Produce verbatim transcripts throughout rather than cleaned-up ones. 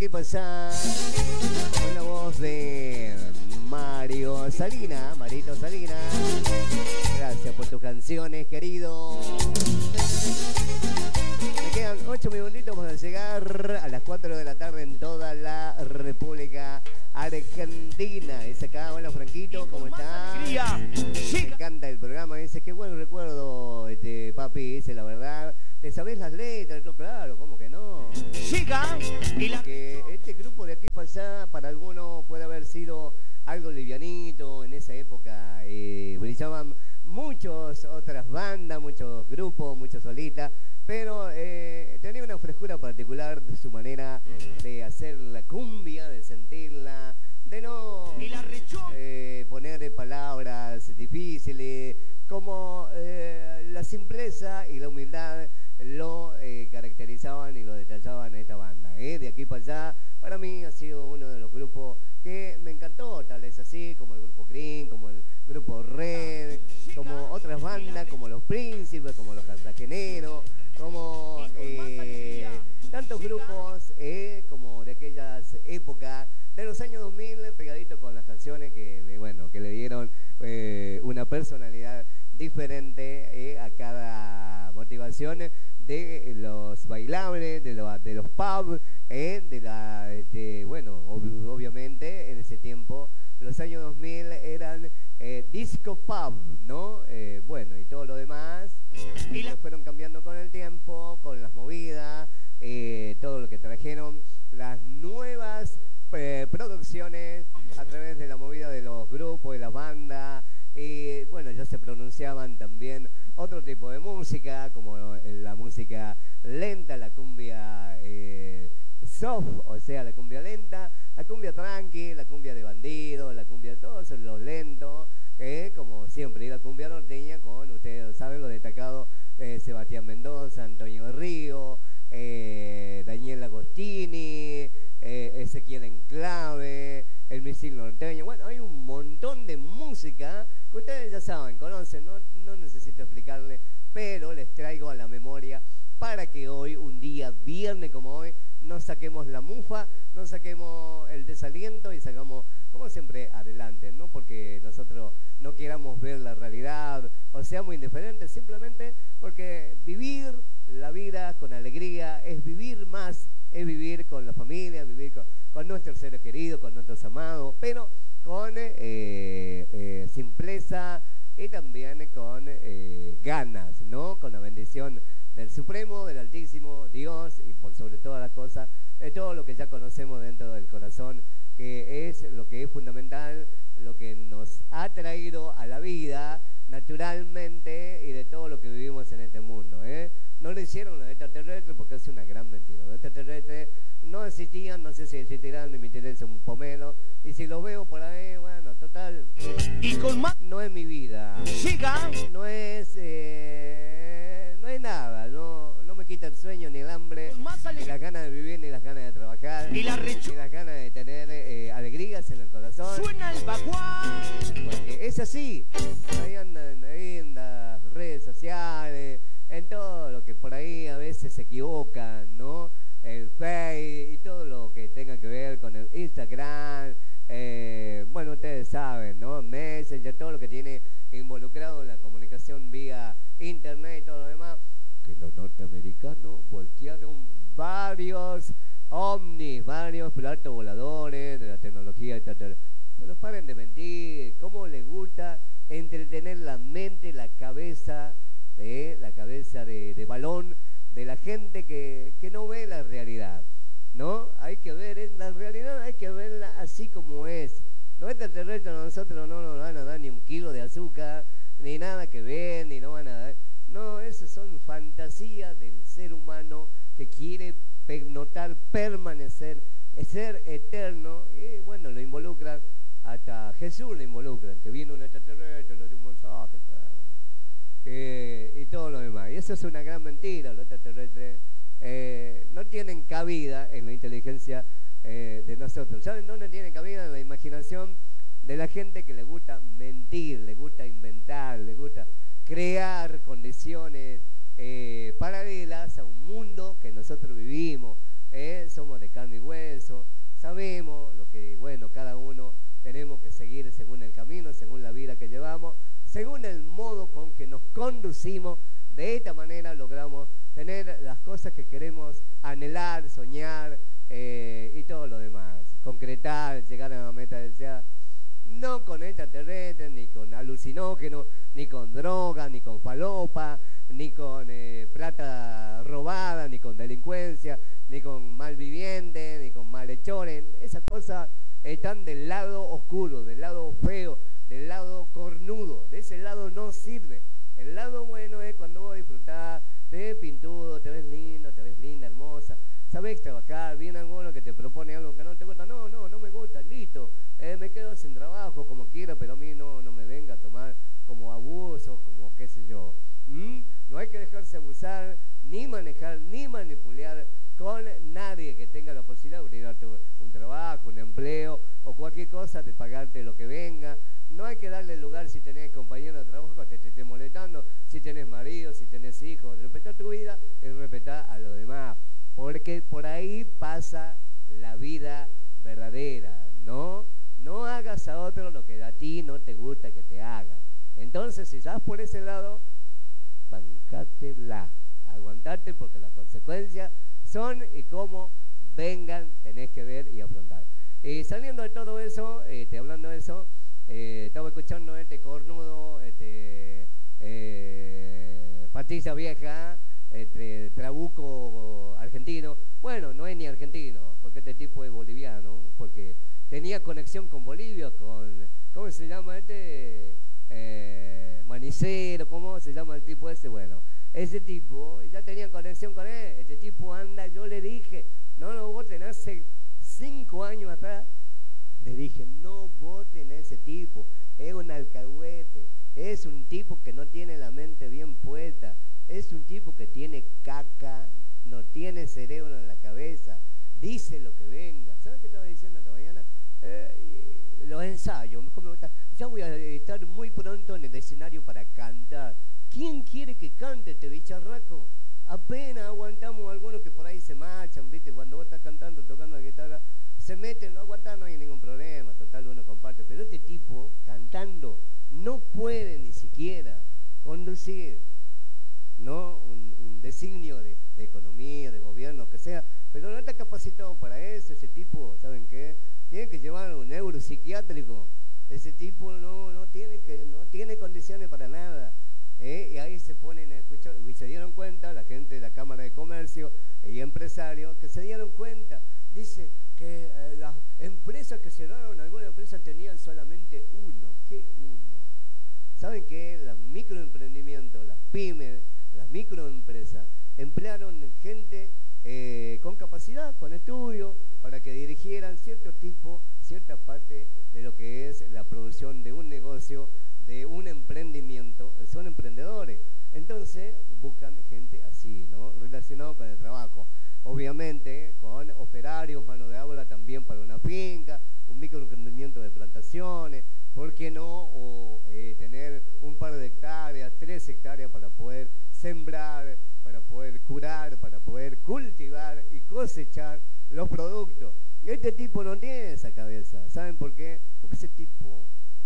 aquí pasa con la voz de Mario Salina, Marito Salina. Gracias por tus canciones, querido. Me quedan ocho minutitos para llegar a las cuatro de la tarde en toda la República Argentina. Es acá, hola Franquito, ¿cómo estás? Me encanta el programa, dice, qué buen recuerdo, este, papi, dice, la verdad. ¿Te sabés las letras? Yo, claro, ¿cómo que no? Llega y la... Que este grupo de aquí para allá, para algunos puede haber sido algo livianito en esa época. Eh, brillaban muchas otras bandas, muchos grupos, muchos solistas, pero eh, tenía una frescura particular de su manera de hacer la cumbia, de sentirla, de no eh, poner palabras difíciles, como eh, la simpleza y la humildad lo eh, caracterizaban y lo detallaban a esta banda. ¿eh? De aquí para allá, para mí ha sido uno de los grupos que me encantó, tal vez así, como el grupo Green, como el grupo Red, como otras bandas, como los Príncipes, como los Cartageneros, como eh, tantos grupos, eh, como de aquellas épocas, de los años dos mil, pegadito con las canciones que, bueno, que le dieron eh, una personalidad diferente eh, a cada motivación de los bailables, de, lo, de los pubs, eh, de la, de, bueno, ob, obviamente en ese tiempo, los años dos mil eran eh, disco pub, ¿no? Eh, bueno, y todo lo demás, y lo fueron cambiando con el tiempo, con las movidas, eh, todo lo que trajeron, las nuevas eh, producciones a través de la movida de los grupos, de las bandas. Y bueno, ya se pronunciaban también otro tipo de música, como la música lenta, la cumbia eh, soft, o sea, la cumbia lenta, la cumbia tranqui, la cumbia de bandido, la cumbia de todos los lentos, eh, como siempre, y la cumbia norteña con, ustedes saben, lo destacado, eh, Sebastián Mendoza, Antonio Río, eh, Daniel Agostini, eh, Ezequiel Enclave, el Misil Norteño. Bueno, hay un montón de música que ustedes ya saben, conocen, no, no necesito explicarles, pero les traigo a la memoria para que hoy, un día viernes como hoy, no saquemos la mufa, no saquemos el desaliento y sacamos, como siempre, adelante, no porque nosotros no queramos ver la realidad o seamos indiferentes, simplemente porque vivir la vida con alegría es vivir más, es vivir con la familia, vivir con, con nuestros seres queridos, con nuestros amados, pero con eh, eh, simpleza y también con eh, ganas, ¿no? Con la bendición del Supremo, del Altísimo Dios y por sobre todas las cosas, de todo lo que ya conocemos dentro del corazón, que es lo que es fundamental, lo que nos ha traído a la vida naturalmente y de todo lo que vivimos en este mundo, ¿eh? No lo hicieron los extraterrestres porque es una gran mentira. Los extraterrestres no existían, no sé si existirán, ni me interesa un pomelo. Y si los veo por ahí, bueno, total. Y con más no es mi vida. Siga. No es, eh, no es nada. No, no me quita el sueño, ni el hambre, ni las ganas de vivir, ni las ganas de trabajar, y la ni las ganas de tener eh, alegrías en el corazón. Suena el baguán. Porque es así. Ahí andan, ahí en las redes sociales, en todo lo que por ahí a veces se equivocan, ¿no? El Face y todo lo que tenga que ver con el Instagram, eh, bueno, ustedes saben, ¿no? Messenger, todo lo que tiene involucrado en la comunicación vía internet y todo lo demás, que los norteamericanos voltearon varios ovnis, varios platos voladores de la tecnología, etcétera. Pero paren de mentir, ¿cómo les gusta entretener la mente, la cabeza, eh, la cabeza de, de balón de la gente que, que no ve la realidad, ¿no? Hay que ver, es, la realidad hay que verla así como es. Los extraterrestres a nosotros no nos van a dar ni un kilo de azúcar, ni nada que ver, ni no van a dar. No, esas son fantasías del ser humano que quiere pernotar, permanecer, ser eterno, y bueno, lo involucran, hasta Jesús lo involucran, que viene un extraterrestre, le dio un mensaje, eh, y todo lo demás. Y eso es una gran mentira. Los extraterrestres eh, no tienen cabida en la inteligencia eh, de nosotros. ¿Saben dónde tienen cabida? En la imaginación de la gente que le gusta mentir, le gusta inventar, le gusta crear condiciones eh, paralelas a un mundo que nosotros vivimos, ¿eh? Somos de carne y hueso, sabemos lo que, bueno, cada uno tenemos que seguir según el camino, según la vida que llevamos, según el modo con que nos conducimos. De esta manera logramos tener las cosas que queremos anhelar, soñar eh, y todo lo demás. Concretar, llegar a la meta deseada. No con extraterrestres, ni con alucinógenos, ni con droga, ni con falopa, ni con eh, plata robada, ni con delincuencia, ni con malvivientes, ni con malhechores. Esas cosas están del lado oscuro, del lado feo, del lado cornudo. De ese lado no sirve. El lado bueno es cuando vos disfrutás, te ves pintudo, te ves lindo, te ves linda, hermosa, sabés trabajar, viene alguno que te propone algo que no te gusta, no, no, no me gusta, listo, eh, me quedo sin trabajo como quiera, pero a mí no, no me venga a tomar como abuso, como qué sé yo. ¿Mm? No hay que dejarse abusar, ni manejar, ni manipular con nadie que tenga la posibilidad de brindarte un, un trabajo, un empleo o cualquier cosa, de pagarte lo que venga. No hay que darle lugar si tenés compañero de trabajo que te esté molestando, si tenés marido, si tenés hijos. Respetar tu vida y respetar a los demás, porque por ahí pasa la vida verdadera, ¿no? No hagas a otro lo que a ti no te gusta que te hagan. Entonces, si estás por ese lado, bancátela, aguantate, porque las consecuencias son y cómo vengan, tenés que ver y afrontar. Y saliendo de todo eso, este, hablando de eso, Eh, estaba escuchando este cornudo, este, eh, patilla vieja, este, trabuco argentino. Bueno, no es ni argentino, porque este tipo es boliviano, porque tenía conexión con Bolivia, con, ¿cómo se llama este? Eh, Manicero, ¿cómo se llama el tipo ese? Bueno, ese tipo ya tenía conexión con él. Este tipo anda, yo le dije, no lo voten hace cinco años atrás. Le dije, no voten a ese tipo, es un alcahuete, es un tipo que no tiene la mente bien puesta, es un tipo que tiene caca, no tiene cerebro en la cabeza, dice lo que venga. ¿Sabes qué estaba diciendo esta mañana? Eh, los ensayos, ¿cómo está? Ya voy a estar muy pronto en el escenario para cantar. ¿Quién quiere que cante este bicharraco? Apenas aguantamos algunos que por ahí se marchan, ¿viste? Cuando vos estás cantando, tocando la guitarra, se meten, no aguantan, no hay ningún problema, total uno comparte. Pero este tipo, cantando, no puede ni siquiera conducir, ¿no? Un, un designio de, de economía, de gobierno, que sea, pero no está capacitado para eso. Ese tipo, ¿saben qué? Tiene que llevar un neuropsiquiátrico. Ese tipo no, no, tiene, que, no tiene condiciones para nada. ¿Eh? Y ahí se ponen a escuchar, y se dieron cuenta, la gente de la Cámara de Comercio y empresarios, que se dieron cuenta, dice que eh, las empresas que cerraron, algunas empresas tenían solamente uno. ¿Qué uno? ¿Saben qué? Los microemprendimientos, las pymes, las microempresas, emplearon gente eh, con capacidad, con estudio, para que dirigieran cierto tipo, cierta parte de lo que es la producción de un negocio, de un emprendimiento. Son emprendedores, entonces buscan gente así, ¿no? Relacionado con el trabajo, obviamente con operarios, mano de obra también para una finca, un microemprendimiento de plantaciones, ¿por qué no? O eh, tener un par de hectáreas, tres hectáreas para poder sembrar, para poder curar, para poder cultivar y cosechar los productos. Este tipo no tiene esa cabeza. ¿Saben por qué? Porque ese tipo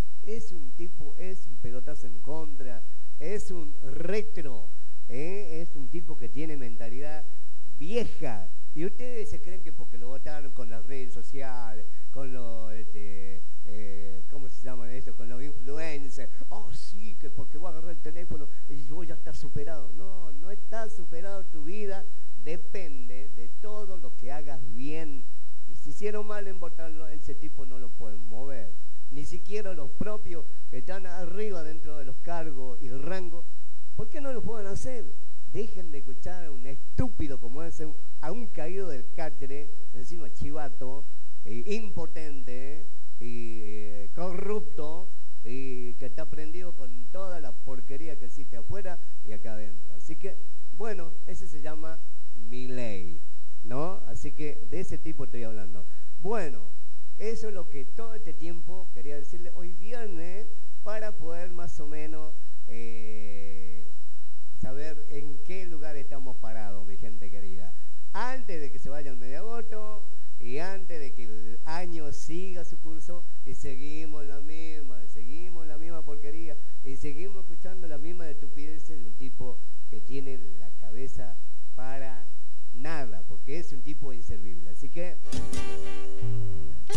es un tipo, es un pelotazo en contra, es un retro, ¿eh? Es un tipo que tiene mentalidad vieja. Y ustedes se creen que porque lo votaron con las redes sociales, con los, este, eh, ¿cómo se llaman esto? Con los influencers. Oh, sí, que porque voy a agarrar el teléfono y vos ya estás superado. No, no estás superado. Tu vida depende de todo lo que hagas bien. Y si hicieron mal en votarlo, ese tipo no lo pueden mover. Ni siquiera los propios que están arriba dentro de los cargos y el rango, ¿por qué no lo pueden hacer? Dejen de escuchar a un estúpido como ese, a un caído del catre, encima chivato, eh, impotente, y eh, corrupto, y que está prendido con toda la porquería que existe afuera y acá adentro. Así que, bueno, ese se llama Milei, ¿no? Así que de ese tipo estoy hablando. Bueno, eso es lo que todo este tiempo quería decirle hoy viernes, para poder más o menos eh, saber en qué lugar estamos parados, mi gente querida. antes de que se vaya al medio agosto y antes de que el año siga su curso y seguimos la misma, seguimos la misma porquería y seguimos escuchando la misma estupidez de un tipo que tiene la cabeza para nada, porque es un tipo inservible. Así que